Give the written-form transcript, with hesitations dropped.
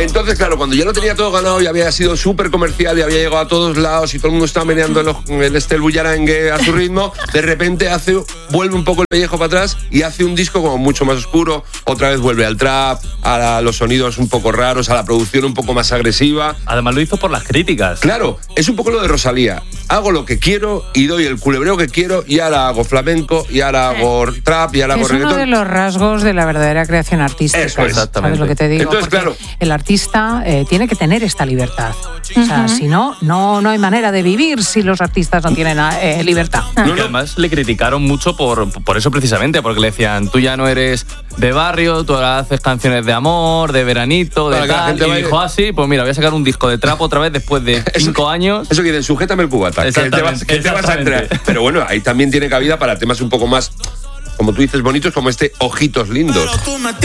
Entonces, claro, cuando ya lo tenía todo ganado y había sido súper comercial y había llegado a todos lados y todo el mundo estaba meneando el bullarangue a su ritmo, de repente vuelve un poco el pellejo para atrás y hace un disco como mucho más oscuro. Otra vez vuelve al trap, a los sonidos un poco raros, a la producción un poco más agresiva. Además lo hizo por las críticas. Claro, es un poco lo de Rosalía. Hago lo que quiero y doy el culebreo que quiero y ahora hago flamenco y ahora hago trap y ahora hago reggaetón. Es uno de los rasgos de la verdadera creación artística. Eso, exactamente. ¿Sabes lo que te digo? Entonces, porque claro, el artista tiene que tener esta libertad. O sea, si no hay manera de vivir si los artistas no tienen libertad. Y que además le criticaron mucho por eso precisamente, porque le decían, tú ya no eres de barrio, tú ahora haces canciones de amor, de veranito, de tal. Y dijo, sí, pues mira, voy a sacar un disco de trap otra vez después de 5 años. Eso que dicen, sujétame el cubata, que te vas a entrar. Pero bueno, ahí también tiene cabida para temas un poco más, como tú dices, bonitos, como Ojitos Lindos.